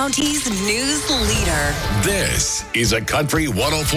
County's news leader. This is a Country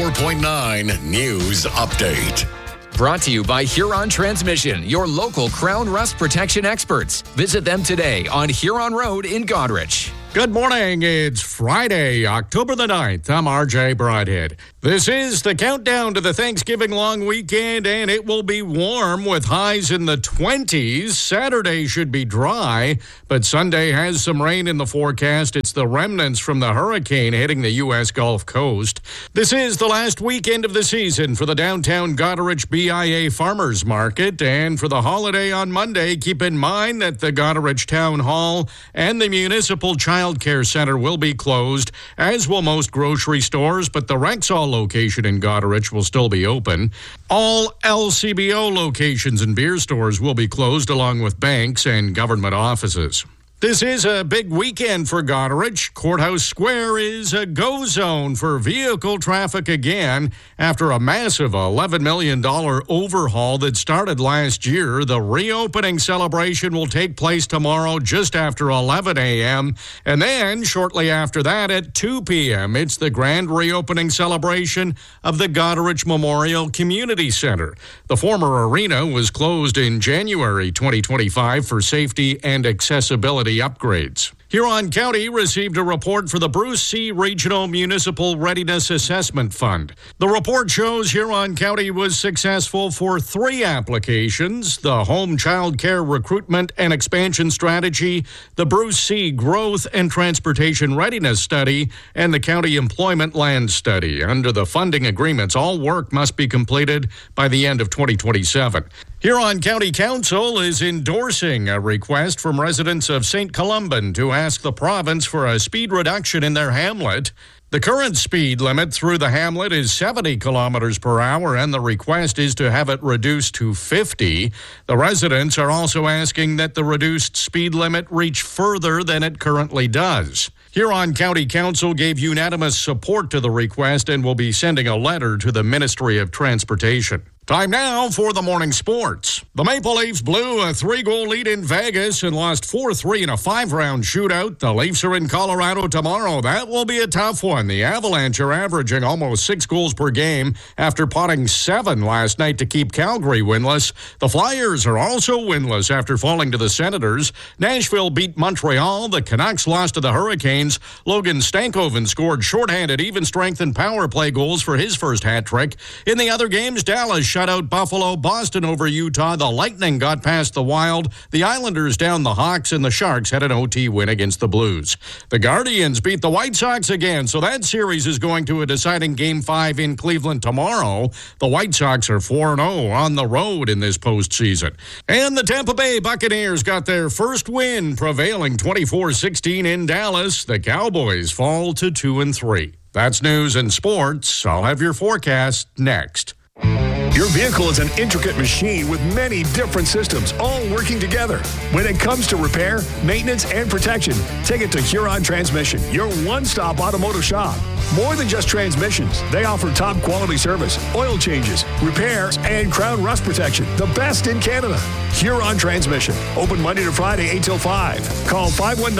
104.9 News Update. Brought to you by Huron Transmission, your local Crown Rust Protection experts. Visit them today on Huron Road in Goderich. Good morning. It's Friday, October the 9th. I'm RJ Broadhead. This is the countdown to the Thanksgiving long weekend, and it will be warm with highs in the 20s. Saturday should be dry, but Sunday has some rain in the forecast. It's the remnants from the hurricane hitting the U.S. Gulf Coast. This is the last weekend of the season for the downtown Goderich BIA Farmers Market, and for the holiday on Monday, keep in mind that the Goderich Town Hall and the Municipal Child Care Center will be closed, as will most grocery stores, but the Rexall location in Goderich will still be open. All LCBO locations and beer stores will be closed, along with banks and government offices. This is a big weekend for Goderich. Courthouse Square is a go zone for vehicle traffic again. After a massive $11 million overhaul that started last year, the reopening celebration will take place tomorrow just after 11 a.m. And then shortly after that at 2 p.m., it's the grand reopening celebration of the Goderich Memorial Community Center. The former arena was closed in January 2025 for safety and accessibility upgrades. Huron County received a report for the Bruce C. Regional Municipal Readiness Assessment Fund. The report shows Huron County was successful for 3 applications: the Home Child Care Recruitment and Expansion Strategy, the Bruce C. Growth and Transportation Readiness Study, and the County Employment Land Study. Under the funding agreements, all work must be completed by the end of 2027. Huron County Council is endorsing a request from residents of St. Columban to ask the province for a speed reduction in their hamlet. The current speed limit through the hamlet is 70 kilometers per hour, and the request is to have it reduced to 50. The residents are also asking that the reduced speed limit reach further than it currently does. Huron County Council gave unanimous support to the request and will be sending a letter to the Ministry of Transportation. Time now for the morning sports. The Maple Leafs blew a 3-goal lead in Vegas and lost 4-3 in a 5-round shootout. The Leafs are in Colorado tomorrow. That will be a tough one. The Avalanche are averaging almost 6 goals per game after potting 7 last night to keep Calgary winless. The Flyers are also winless after falling to the Senators. Nashville beat Montreal. The Canucks lost to the Hurricanes. Logan Stankoven scored shorthanded, even-strength, and power play goals for his first hat trick. In the other games, Dallas shut out Buffalo, Boston over Utah. The Lightning got past the Wild. The Islanders down the Hawks, and the Sharks had an OT win against the Blues. The Guardians beat the White Sox again, so that series is going to a deciding Game 5 in Cleveland tomorrow. The White Sox are 4-0 on the road in this postseason. And the Tampa Bay Buccaneers got their first win, prevailing 24-16 in Dallas. The Cowboys fall to 2-3. That's news and sports. I'll have your forecast next. Your vehicle is an intricate machine with many different systems, all working together. When it comes to repair, maintenance, and protection, take it to Huron Transmission, your one-stop automotive shop. More than just transmissions, they offer top-quality service, oil changes, repairs, and crown rust protection, the best in Canada. Huron Transmission, open Monday to Friday, 8 till 5. Call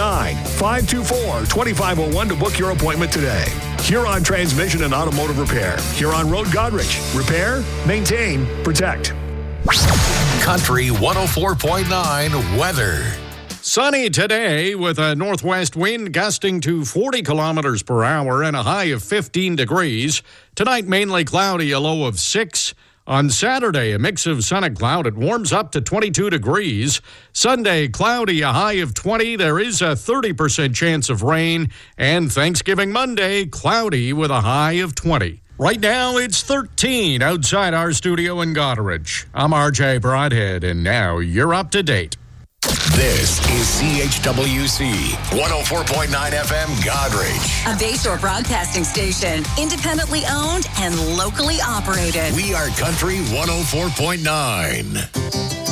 519-524-2501 to book your appointment today. Huron Transmission and Automotive Repair. Huron Road, Goderich. Repair, maintain, protect. Country 104.9 weather. Sunny today with a northwest wind gusting to 40 kilometers per hour and a high of 15 degrees. Tonight, mainly cloudy, a low of 6. On Saturday, a mix of sun and cloud. It warms up to 22 degrees. Sunday, cloudy, a high of 20. There is a 30% chance of rain. And Thanksgiving Monday, cloudy with a high of 20. Right now, it's 13 outside our studio in Goderich. I'm RJ Broadhead, and now you're up to date. This is CHWC 104.9 FM Goderich. A Bayshore broadcasting station, independently owned and locally operated. We are Country 104.9.